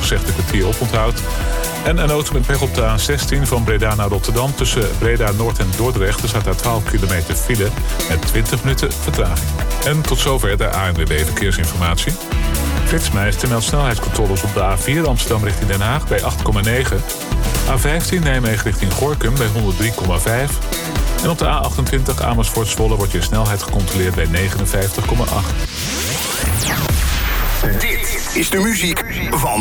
gezegd een kwartier oponthoud. En een auto met pech op de A16 van Breda naar Rotterdam. Tussen Breda Noord en Dordrecht. Er staat daar 12 kilometer file met 20 minuten vertraging. En tot zover de ANWB Verkeersinformatie. Flitsmeister meldt snelheidscontroles op de A4 Amsterdam richting Den Haag bij 8,9. A15 Nijmegen richting Gorinchem bij 103,5. En op de A28 Amersfoort Zwolle wordt je snelheid gecontroleerd bij 59,8. Dit is de muziek van